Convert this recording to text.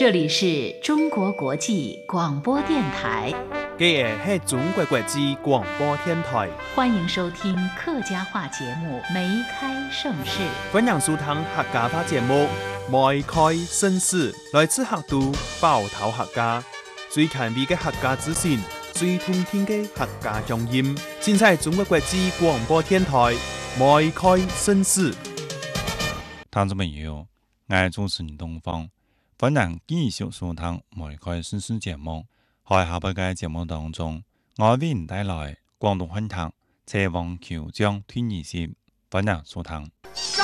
这里是中国国际广播电台， 这是中国国际广播电台， 欢迎收听客家话节目《梅开盛世》。 欢迎收听客家话节目《梅开盛世》，来自客都包头客家，最前卫的客家资讯，最通天的客家乡音，现在中国国际广播电台《梅开盛世》。 听众朋友，我是主持人东方。本人继续收聽梅開盛世節目，喺下半嘅節目當中，我為您帶來廣東話堂斜望橋將斷兒節，本人收聽。